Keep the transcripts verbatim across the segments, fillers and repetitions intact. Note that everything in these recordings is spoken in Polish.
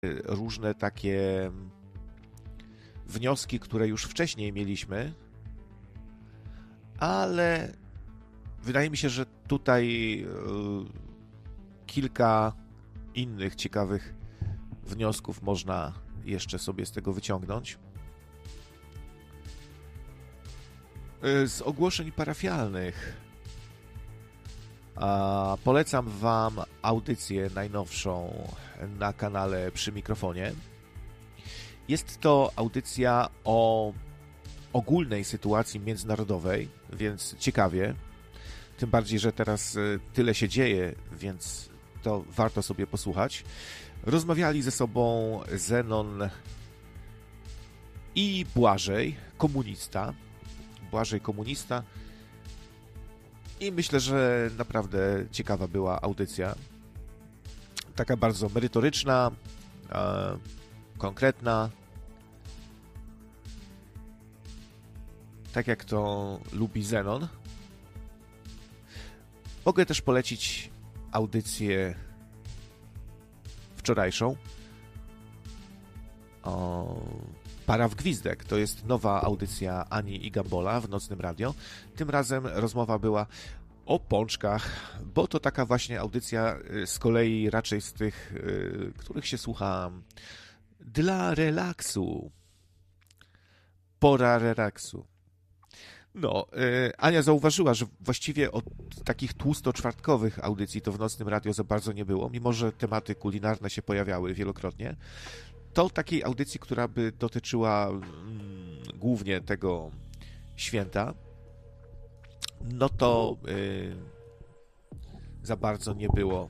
różne takie wnioski, które już wcześniej mieliśmy, ale wydaje mi się, że tutaj kilka innych ciekawych wniosków można jeszcze sobie z tego wyciągnąć. Z ogłoszeń parafialnych a polecam Wam audycję najnowszą na kanale Przy Mikrofonie. Jest to audycja o ogólnej sytuacji międzynarodowej, więc ciekawie. Tym bardziej, że teraz tyle się dzieje, więc to warto sobie posłuchać. Rozmawiali ze sobą Zenon i Błażej, komunista. Błażej komunista. I myślę, że naprawdę ciekawa była audycja. Taka bardzo merytoryczna, e, konkretna. Tak jak to lubi Zenon. Mogę też polecić audycję wczorajszą. O, Para w Gwizdek. To jest nowa audycja Ani i Gambola w Nocnym Radio. Tym razem rozmowa była o pączkach, bo to taka właśnie audycja z kolei raczej z tych, których się słucha dla relaksu. Pora relaksu. No, Ania zauważyła, że właściwie od takich tłusto-czwartkowych audycji to w Nocnym Radio za bardzo nie było, mimo że tematy kulinarne się pojawiały wielokrotnie. To takiej audycji, która by dotyczyła mm, głównie tego święta, no to yy, za bardzo nie było.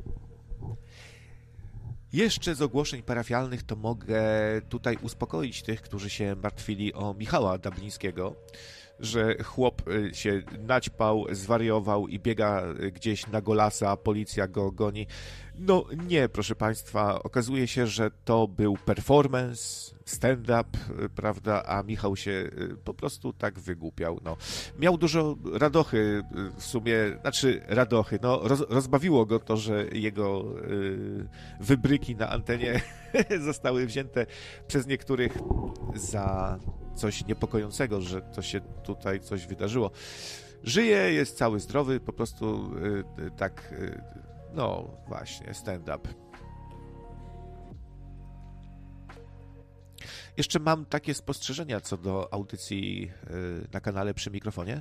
Jeszcze z ogłoszeń parafialnych to mogę tutaj uspokoić tych, którzy się martwili o Michała Dablińskiego, że chłop się naćpał, zwariował i biega gdzieś na golasa, a policja go goni. No nie, proszę Państwa, okazuje się, że to był performance, stand-up, prawda, a Michał się po prostu tak wygłupiał. No. Miał dużo radochy w sumie, znaczy radochy, no roz, rozbawiło go to, że jego y, wybryki na antenie zostały wzięte przez niektórych za coś niepokojącego, że to się tutaj coś wydarzyło. Żyje, jest cały zdrowy, po prostu y, tak, y, no właśnie, stand-up. Jeszcze mam takie spostrzeżenia co do audycji y, na kanale Przy Mikrofonie,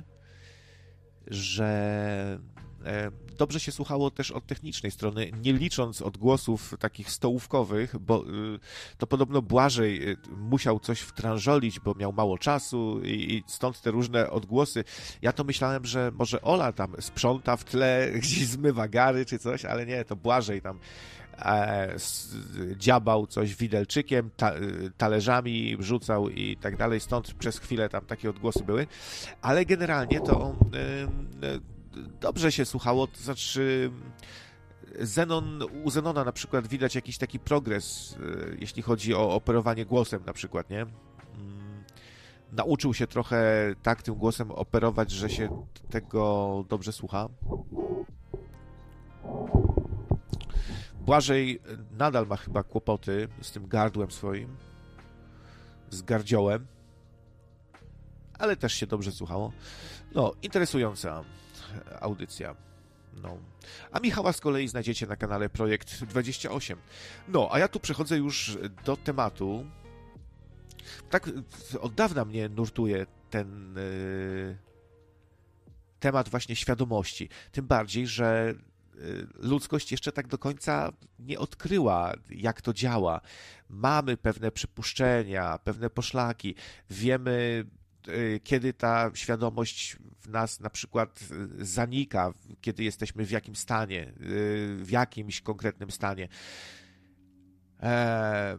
że dobrze się słuchało też od technicznej strony, nie licząc odgłosów takich stołówkowych, bo to podobno Błażej musiał coś wtrążolić, bo miał mało czasu i stąd te różne odgłosy. Ja to myślałem, że może Ola tam sprząta w tle, gdzieś zmywa gary czy coś, ale nie, to Błażej tam e, dziabał coś widelczykiem, ta, talerzami rzucał i tak dalej, stąd przez chwilę tam takie odgłosy były, ale generalnie to e, e, dobrze się słuchało, to znaczy Zenon, u Zenona na przykład widać jakiś taki progres, jeśli chodzi o operowanie głosem na przykład, nie? Nauczył się trochę tak tym głosem operować, że się tego dobrze słucha. Błażej nadal ma chyba kłopoty z tym gardłem swoim, z gardziołem, ale też się dobrze słuchało. No, interesująca audycja. No. A Michała z kolei znajdziecie na kanale Projekt dwadzieścia osiem. No, a ja tu przechodzę już do tematu. Tak od dawna mnie nurtuje ten yy, temat właśnie świadomości. Tym bardziej, że yy, ludzkość jeszcze tak do końca nie odkryła, jak to działa. Mamy pewne przypuszczenia, pewne poszlaki. Wiemy, kiedy ta świadomość w nas na przykład zanika, kiedy jesteśmy w jakimś stanie, w jakimś konkretnym stanie. Eee,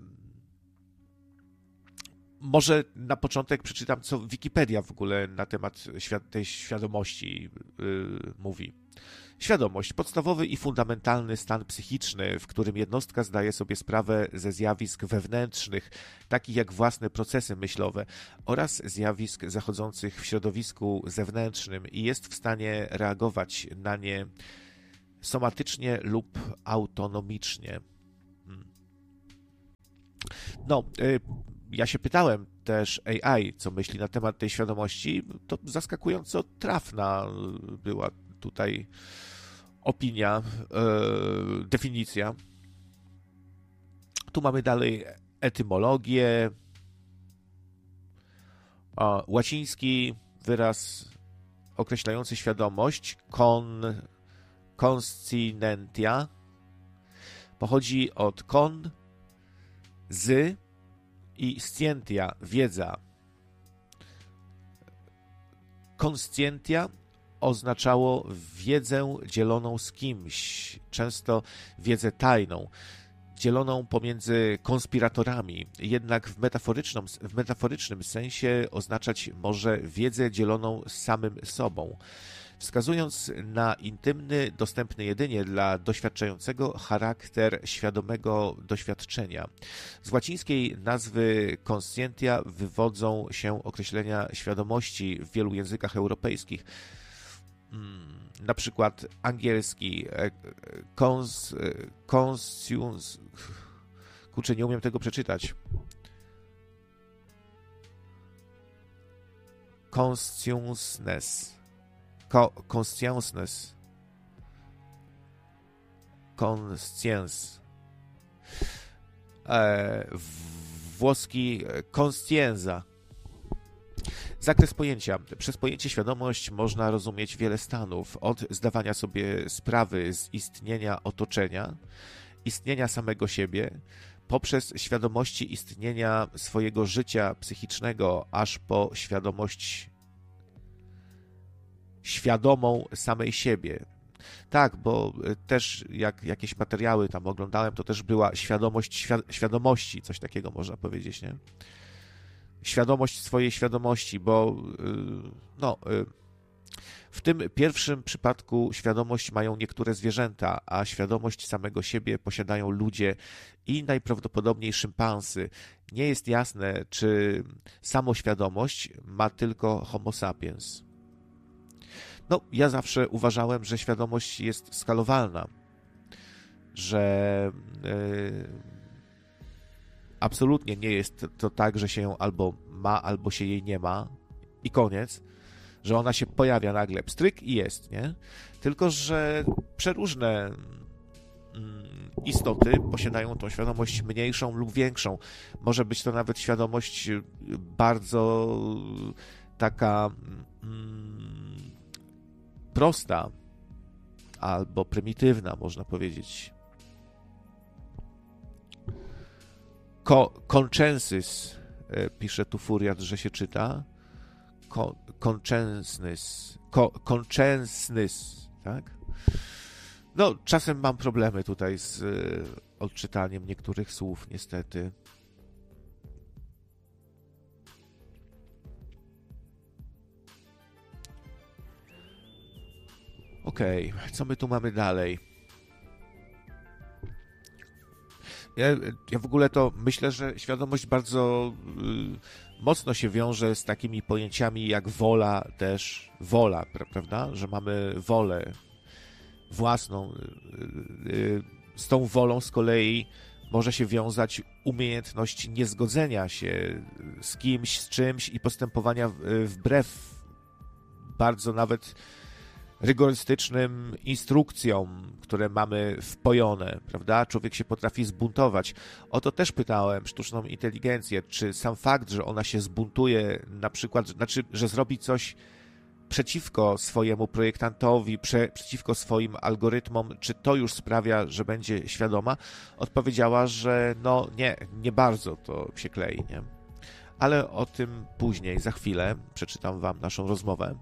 może na początek przeczytam, co Wikipedia w ogóle na temat tej świadomości yy, mówi. Świadomość. Podstawowy i fundamentalny stan psychiczny, w którym jednostka zdaje sobie sprawę ze zjawisk wewnętrznych, takich jak własne procesy myślowe oraz zjawisk zachodzących w środowisku zewnętrznym i jest w stanie reagować na nie somatycznie lub autonomicznie. Hmm. No, y, ja się pytałem też A I, co myśli na temat tej świadomości. To zaskakująco trafna była tutaj opinia, y, definicja. Tu mamy dalej etymologię. O, łaciński wyraz określający świadomość, con, conscientia, pochodzi od con, z i scientia, wiedza. Conscientia oznaczało wiedzę dzieloną z kimś, często wiedzę tajną, dzieloną pomiędzy konspiratorami, jednak w metaforycznym, w metaforycznym sensie oznaczać może wiedzę dzieloną z samym sobą, wskazując na intymny, dostępny jedynie dla doświadczającego charakter świadomego doświadczenia. Z łacińskiej nazwy conscientia wywodzą się określenia świadomości w wielu językach europejskich. Na przykład angielski cons, conscience, kurczę, nie umiem tego przeczytać. Consciousness. Co, consciousness. Conscience. E, włoski conscienza. Zakres pojęcia. Przez pojęcie świadomość można rozumieć wiele stanów, od zdawania sobie sprawy z istnienia otoczenia, istnienia samego siebie, poprzez świadomości istnienia swojego życia psychicznego, aż po świadomość świadomą samej siebie. Tak, bo też jak jakieś materiały tam oglądałem, to też była świadomość świad- świadomości, coś takiego można powiedzieć, nie? Świadomość swojej świadomości, bo no, w tym pierwszym przypadku świadomość mają niektóre zwierzęta, a świadomość samego siebie posiadają ludzie i najprawdopodobniej szympansy. Nie jest jasne, czy samoświadomość ma tylko Homo sapiens. No, ja zawsze uważałem, że świadomość jest skalowalna, że yy, absolutnie nie jest to tak, że się ją albo ma, albo się jej nie ma i koniec, że ona się pojawia nagle, pstryk i jest, nie? Tylko, że przeróżne istoty posiadają tą świadomość mniejszą lub większą. Może być to nawet świadomość bardzo taka mm, prosta albo prymitywna, można powiedzieć. Ko- consciences, pisze tu Furiat, że się czyta. Ko- consciences. Ko- consciences, tak? No, czasem mam problemy tutaj z y, odczytaniem niektórych słów, niestety. Okej, okay, co my tu mamy dalej? Ja, ja w ogóle to myślę, że świadomość bardzo y, mocno się wiąże z takimi pojęciami jak wola też, wola, pra, prawda? Że mamy wolę własną. Y, y, z tą wolą z kolei może się wiązać umiejętność niezgodzenia się z kimś, z czymś i postępowania wbrew bardzo nawet rygorystycznym instrukcjom, które mamy wpojone, prawda? Człowiek się potrafi zbuntować. O to też pytałem sztuczną inteligencję, czy sam fakt, że ona się zbuntuje, na przykład, znaczy, że zrobi coś przeciwko swojemu projektantowi, prze, przeciwko swoim algorytmom, czy to już sprawia, że będzie świadoma? Odpowiedziała, że no nie, nie bardzo to się klei, nie? Ale o tym później, za chwilę, przeczytam wam naszą rozmowę.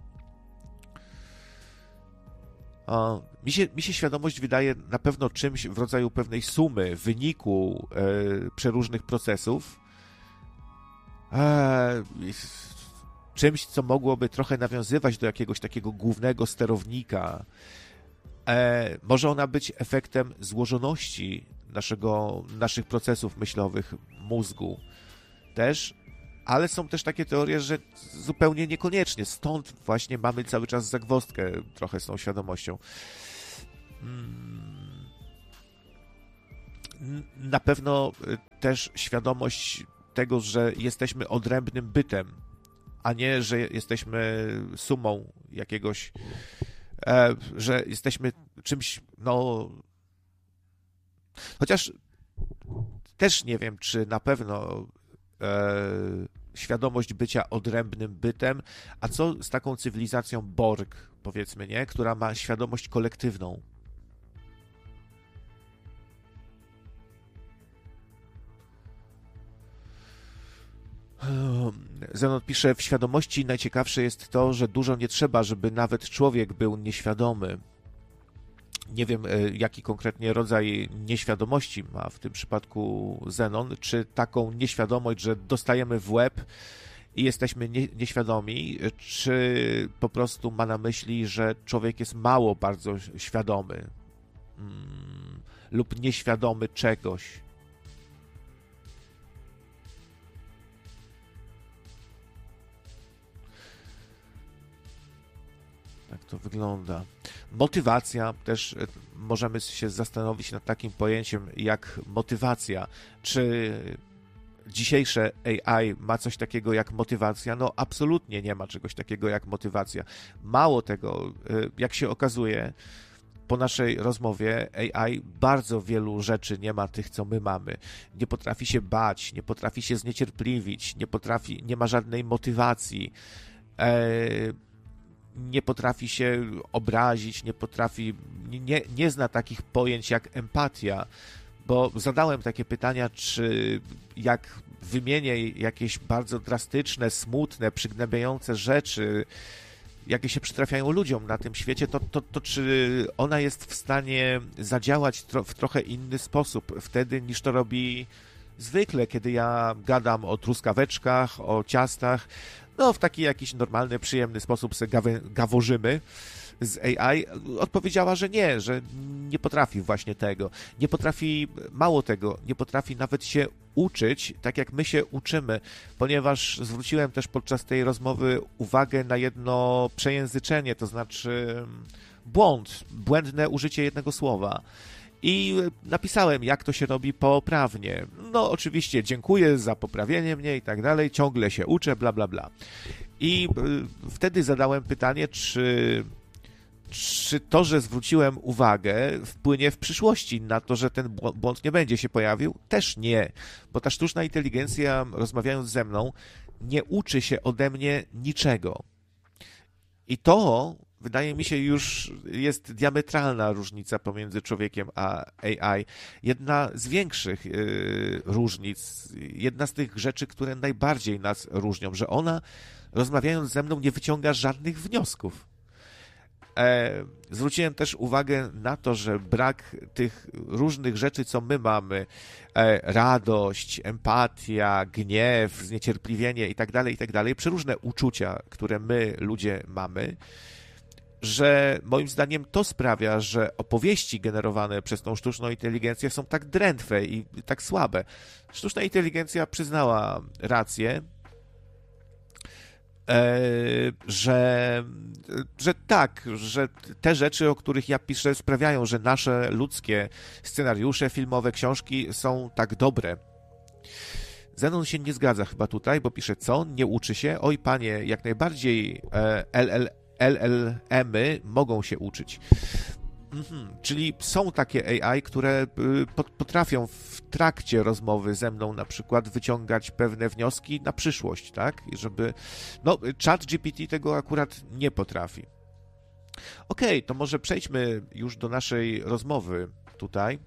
O, mi, się, mi się świadomość wydaje na pewno czymś w rodzaju pewnej sumy, wyniku e, przeróżnych procesów, e, czymś, co mogłoby trochę nawiązywać do jakiegoś takiego głównego sterownika. E, może ona być efektem złożoności naszego, naszych procesów myślowych mózgu też, ale są też takie teorie, że zupełnie niekoniecznie. Stąd właśnie mamy cały czas zagwozdkę trochę z tą świadomością. Na pewno też świadomość tego, że jesteśmy odrębnym bytem, a nie, że jesteśmy sumą jakiegoś, e, że jesteśmy czymś, no... Chociaż też nie wiem, czy na pewno e, świadomość bycia odrębnym bytem, a co z taką cywilizacją Borg, powiedzmy, nie? Która ma świadomość kolektywną. Zenon pisze, w świadomości najciekawsze jest to, że dużo nie trzeba, żeby nawet człowiek był nieświadomy. Nie wiem, jaki konkretnie rodzaj nieświadomości ma w tym przypadku Zenon, czy taką nieświadomość, że dostajemy w łeb i jesteśmy nie, nieświadomi, czy po prostu ma na myśli, że człowiek jest mało bardzo świadomy hmm, lub nieświadomy czegoś. Tak to wygląda. Motywacja, też możemy się zastanowić nad takim pojęciem jak motywacja. Czy dzisiejsze A I ma coś takiego jak motywacja? No absolutnie nie ma czegoś takiego jak motywacja. Mało tego, jak się okazuje, po naszej rozmowie A I bardzo wielu rzeczy nie ma tych, co my mamy. Nie potrafi się bać, nie potrafi się zniecierpliwić, nie potrafi, nie ma żadnej motywacji. Eee, nie potrafi się obrazić, nie potrafi, nie, nie zna takich pojęć jak empatia, bo zadałem takie pytania, czy jak wymienię jakieś bardzo drastyczne, smutne, przygnębiające rzeczy, jakie się przytrafiają ludziom na tym świecie, to, to, to czy ona jest w stanie zadziałać tro, w trochę inny sposób wtedy, niż to robi zwykle, kiedy ja gadam o truskaweczkach, o ciastach, no w taki jakiś normalny, przyjemny sposób sobie gawe, gaworzymy z A I, odpowiedziała, że nie, że nie potrafi właśnie tego. Nie potrafi, mało tego, nie potrafi nawet się uczyć, tak jak my się uczymy, ponieważ zwróciłem też podczas tej rozmowy uwagę na jedno przejęzyczenie, to znaczy błąd, błędne użycie jednego słowa. I napisałem, jak to się robi poprawnie. No oczywiście, dziękuję za poprawienie mnie i tak dalej, ciągle się uczę, bla, bla, bla. I y, wtedy zadałem pytanie, czy, czy to, że zwróciłem uwagę, wpłynie w przyszłości na to, że ten błąd nie będzie się pojawił? Też nie, bo ta sztuczna inteligencja, rozmawiając ze mną, nie uczy się ode mnie niczego. I to... Wydaje mi się, już jest diametralna różnica pomiędzy człowiekiem a A I. Jedna z większych yy, różnic, jedna z tych rzeczy, które najbardziej nas różnią, że ona, rozmawiając ze mną, nie wyciąga żadnych wniosków. E, zwróciłem też uwagę na to, że brak tych różnych rzeczy, co my mamy, e, radość, empatia, gniew, zniecierpliwienie i tak dalej, i tak dalej, przeróżne uczucia, które my, ludzie, mamy, że moim zdaniem to sprawia, że opowieści generowane przez tą sztuczną inteligencję są tak drętwe i tak słabe. Sztuczna inteligencja przyznała rację, że, że tak, że te rzeczy, o których ja piszę, sprawiają, że nasze ludzkie scenariusze, filmowe, książki są tak dobre. Zenon się nie zgadza chyba tutaj, bo pisze co? Nie uczy się? Oj panie, jak najbardziej L L L L M-y mogą się uczyć. Mhm. Czyli są takie A I, które potrafią w trakcie rozmowy ze mną na przykład wyciągać pewne wnioski na przyszłość, tak? I żeby... No, ChatGPT tego akurat nie potrafi. Okej, okay, to może przejdźmy już do naszej rozmowy tutaj.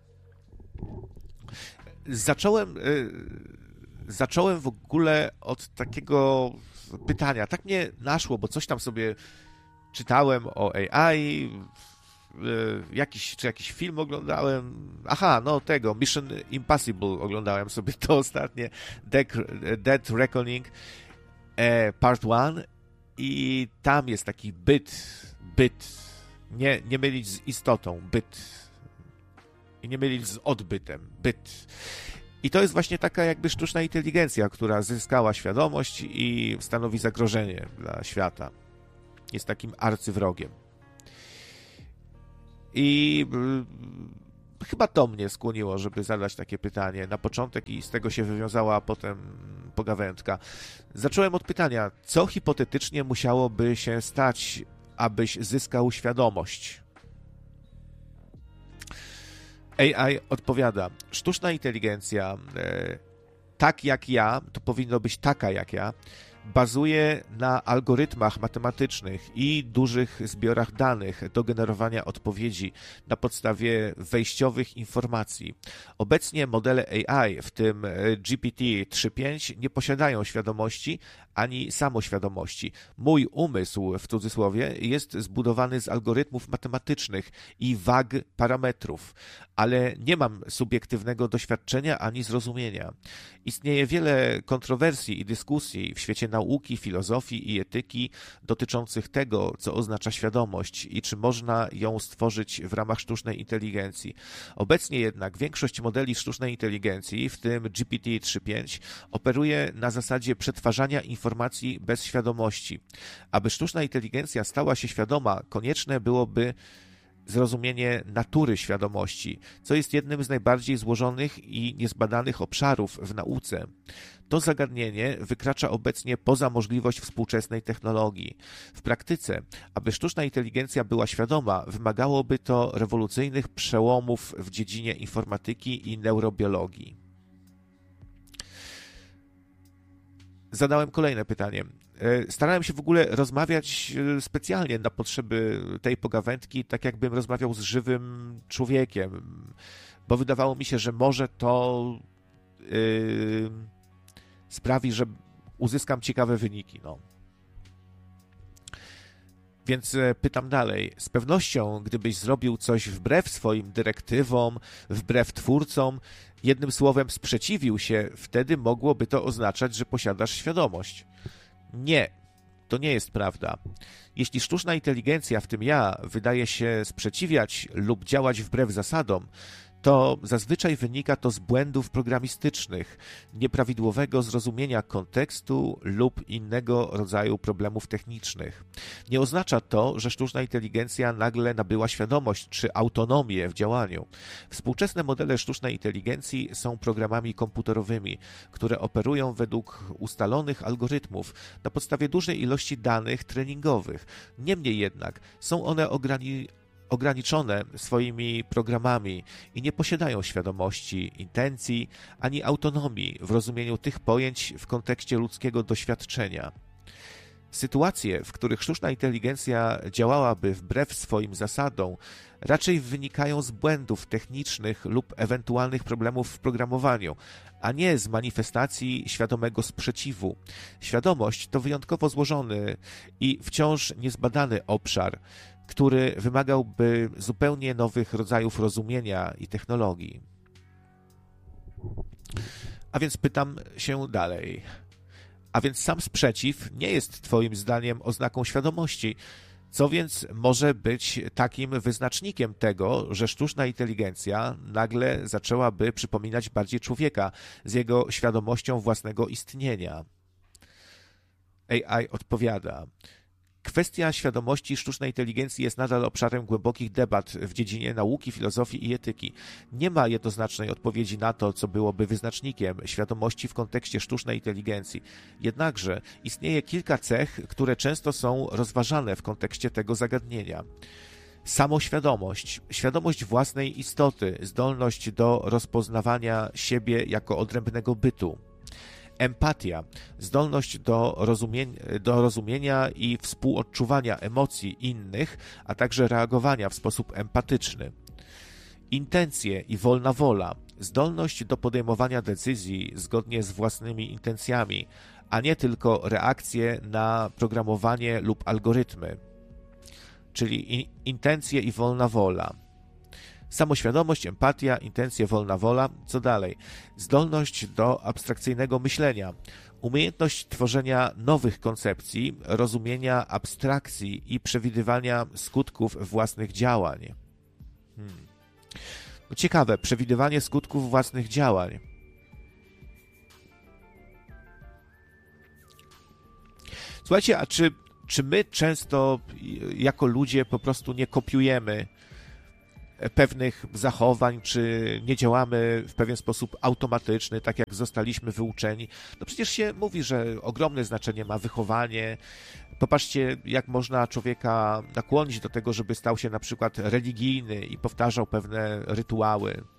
Zacząłem... Zacząłem w ogóle od takiego pytania. Tak mnie naszło, bo coś tam sobie czytałem o A I, jakiś, czy jakiś film oglądałem. Aha, no tego, Mission Impossible oglądałem sobie to ostatnie, Dead Reckoning Part jeden i tam jest taki byt, byt, nie, nie mylić z istotą, byt i nie mylić z odbytem, byt. I to jest właśnie taka jakby sztuczna inteligencja, która zyskała świadomość i stanowi zagrożenie dla świata. Jest takim arcywrogiem. I chyba to mnie skłoniło, żeby zadać takie pytanie na początek i z tego się wywiązała potem pogawędka. Zacząłem od pytania, co hipotetycznie musiałoby się stać, abyś zyskał świadomość? A I odpowiada, sztuczna inteligencja, e, tak jak ja, to powinno być taka jak ja, bazuje na algorytmach matematycznych i dużych zbiorach danych do generowania odpowiedzi na podstawie wejściowych informacji. Obecnie modele A I, w tym G P T trzy pięć, nie posiadają świadomości ani samoświadomości. Mój umysł, w cudzysłowie, jest zbudowany z algorytmów matematycznych i wag parametrów, ale nie mam subiektywnego doświadczenia ani zrozumienia. Istnieje wiele kontrowersji i dyskusji w świecie nauki, filozofii i etyki dotyczących tego, co oznacza świadomość i czy można ją stworzyć w ramach sztucznej inteligencji. Obecnie jednak większość modeli sztucznej inteligencji, w tym G P T trzy pięć, operuje na zasadzie przetwarzania informacji bez świadomości. Aby sztuczna inteligencja stała się świadoma, konieczne byłoby zrozumienie natury świadomości, co jest jednym z najbardziej złożonych i niezbadanych obszarów w nauce. To zagadnienie wykracza obecnie poza możliwość współczesnej technologii. W praktyce, aby sztuczna inteligencja była świadoma, wymagałoby to rewolucyjnych przełomów w dziedzinie informatyki i neurobiologii. Zadałem kolejne pytanie. Starałem się w ogóle rozmawiać specjalnie na potrzeby tej pogawędki, tak jakbym rozmawiał z żywym człowiekiem, bo wydawało mi się, że może to yy, sprawi, że uzyskam ciekawe wyniki. No. Więc pytam dalej. Z pewnością, gdybyś zrobił coś wbrew swoim dyrektywom, wbrew twórcom, jednym słowem sprzeciwił się, wtedy mogłoby to oznaczać, że posiadasz świadomość. Nie, to nie jest prawda. Jeśli sztuczna inteligencja, w tym ja, wydaje się sprzeciwiać lub działać wbrew zasadom, to zazwyczaj wynika to z błędów programistycznych, nieprawidłowego zrozumienia kontekstu lub innego rodzaju problemów technicznych. Nie oznacza to, że sztuczna inteligencja nagle nabyła świadomość czy autonomię w działaniu. Współczesne modele sztucznej inteligencji są programami komputerowymi, które operują według ustalonych algorytmów na podstawie dużej ilości danych treningowych. Niemniej jednak są one ograniczone ograniczone swoimi programami i nie posiadają świadomości, intencji ani autonomii w rozumieniu tych pojęć w kontekście ludzkiego doświadczenia. Sytuacje, w których sztuczna inteligencja działałaby wbrew swoim zasadom, raczej wynikają z błędów technicznych lub ewentualnych problemów w programowaniu, a nie z manifestacji świadomego sprzeciwu. Świadomość to wyjątkowo złożony i wciąż niezbadany obszar, który wymagałby zupełnie nowych rodzajów rozumienia i technologii. A więc pytam się dalej. A więc sam sprzeciw nie jest Twoim zdaniem oznaką świadomości. Co więc może być takim wyznacznikiem tego, że sztuczna inteligencja nagle zaczęłaby przypominać bardziej człowieka z jego świadomością własnego istnienia? A I odpowiada. Kwestia świadomości sztucznej inteligencji jest nadal obszarem głębokich debat w dziedzinie nauki, filozofii i etyki. Nie ma jednoznacznej odpowiedzi na to, co byłoby wyznacznikiem świadomości w kontekście sztucznej inteligencji. Jednakże istnieje kilka cech, które często są rozważane w kontekście tego zagadnienia. Samoświadomość, świadomość własnej istoty, zdolność do rozpoznawania siebie jako odrębnego bytu. Empatia, zdolność do, rozumie- do rozumienia i współodczuwania emocji innych, a także reagowania w sposób empatyczny. Intencje i wolna wola, zdolność do podejmowania decyzji zgodnie z własnymi intencjami, a nie tylko reakcje na programowanie lub algorytmy. Czyli in- intencje i wolna wola. Samoświadomość, empatia, intencje, wolna wola. Co dalej? Zdolność do abstrakcyjnego myślenia, umiejętność tworzenia nowych koncepcji, rozumienia abstrakcji i przewidywania skutków własnych działań. Hmm. No ciekawe, przewidywanie skutków własnych działań. Słuchajcie, a czy, czy my często jako ludzie po prostu nie kopiujemy pewnych zachowań, czy nie działamy w pewien sposób automatyczny, tak jak zostaliśmy wyuczeni. No przecież się mówi, że ogromne znaczenie ma wychowanie. Popatrzcie, jak można człowieka nakłonić do tego, żeby stał się na przykład religijny i powtarzał pewne rytuały.